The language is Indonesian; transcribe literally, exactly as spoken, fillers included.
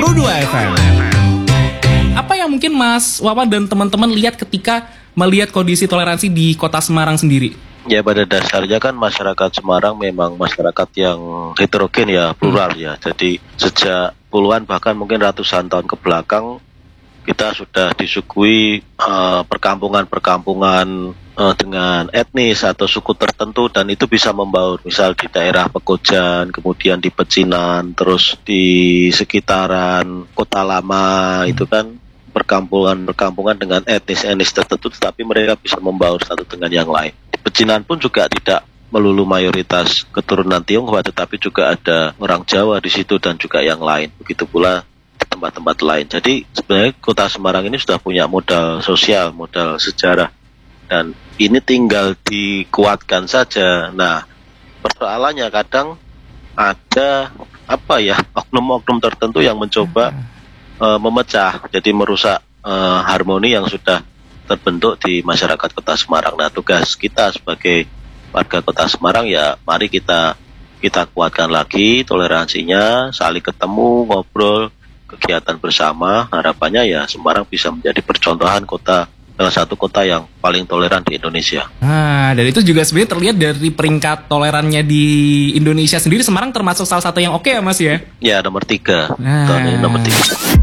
puluh dua F M. Apa yang mungkin Mas Wawan dan teman-teman lihat ketika melihat kondisi toleransi di Kota Semarang sendiri? Ya, pada dasarnya kan masyarakat Semarang memang masyarakat yang heterogen ya, plural ya. Jadi sejak puluhan bahkan mungkin ratusan tahun ke belakang kita sudah disuguhi uh, perkampungan-perkampungan uh, dengan etnis atau suku tertentu, dan itu bisa membaur. Misal di daerah Pekojan, kemudian di Pecinan, terus di sekitaran Kota Lama, itu kan perkampungan-perkampungan dengan etnis-etnis tertentu, tetapi mereka bisa membaur satu dengan yang lain. Di Pecinan pun juga tidak melulu mayoritas keturunan Tionghoa, tetapi juga ada orang Jawa di situ dan juga yang lain. Begitu pula di tempat-tempat lain. Jadi sebenarnya Kota Semarang ini sudah punya modal sosial, modal sejarah, dan ini tinggal dikuatkan saja. Nah, persoalannya kadang ada apa ya, oknum-oknum tertentu yang mencoba Uh, memecah, jadi merusak uh, harmoni yang sudah terbentuk di masyarakat Kota Semarang. Nah, tugas kita sebagai warga Kota Semarang ya, mari kita kita kuatkan lagi toleransinya, saling ketemu, ngobrol, kegiatan bersama. Harapannya ya Semarang bisa menjadi percontohan kota, salah satu kota yang paling toleran di Indonesia. Nah, dan itu juga sebenarnya terlihat dari peringkat tolerannya di Indonesia sendiri. Semarang termasuk salah satu yang oke ya Mas ya? Ya, nomor tiga. Nah. Tahun ini nomor tiga.